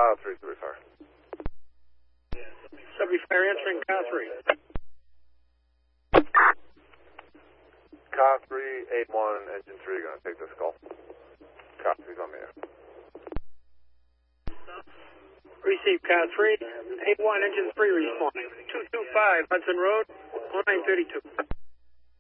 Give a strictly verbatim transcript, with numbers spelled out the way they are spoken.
Uh, three, three, fire. Subby Fire answering car three. Car three, eight one, engine three, gonna take this call. Car three's on the air. Receive car three, eight one, engine three responding. two two five Hudson Road, one nine three two.